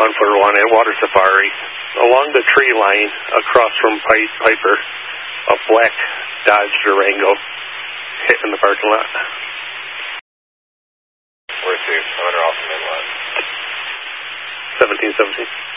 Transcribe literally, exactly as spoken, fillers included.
on for one at Water Safari. Along the tree line across from Piper, a black Dodge Durango hit in the parking lot. Where's the owner off the main lot? seventeen seventeen.